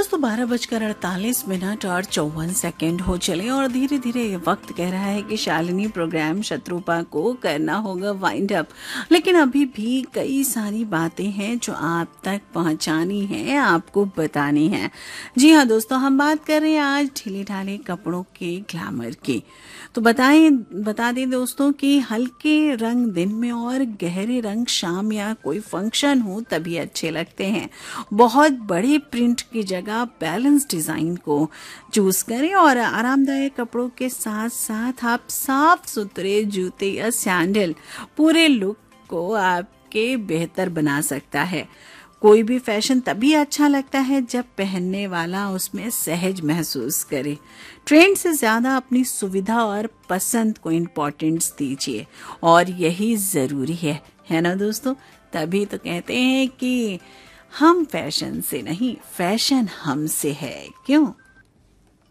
दोस्तों 12:48 और 54 हो चले और धीरे धीरे वक्त कह रहा है कि शालिनी प्रोग्राम शत्रुपा को करना होगा वाइंड अप। लेकिन अभी भी कई सारी बातें हैं जो आप तक पहुंचानी है, आपको बतानी है। जी हाँ दोस्तों, हम बात कर रहे हैं आज ढीले ढाले कपड़ों के ग्लैमर की। तो बता दें दोस्तों कि हल्के रंग दिन में और गहरे रंग शाम या कोई फंक्शन हो तभी अच्छे लगते हैं। बहुत बड़े प्रिंट की जगह बैलेंस डिजाइन को चूज करें और आरामदायक कपड़ों के साथ साथ आप साफ सुथरे जूते या सैंडल पूरे लुक को आपके बेहतर बना सकता है। कोई भी फैशन तभी अच्छा लगता है जब पहनने वाला उसमें सहज महसूस करे। ट्रेंड से ज्यादा अपनी सुविधा और पसंद को इम्पोर्टेंस दीजिए और यही जरूरी है ना दोस्तों। तभी तो कहते हैं कि हम फैशन से नहीं, फैशन हमसे है। क्यों?